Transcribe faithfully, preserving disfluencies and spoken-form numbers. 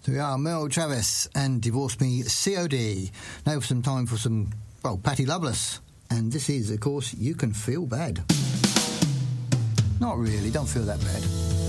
So we are Mel Travis and Divorce Me C O D. Now for some time for some, well, Patty Loveless. And this is, of course, You Can Feel Bad. Not really, don't feel that bad.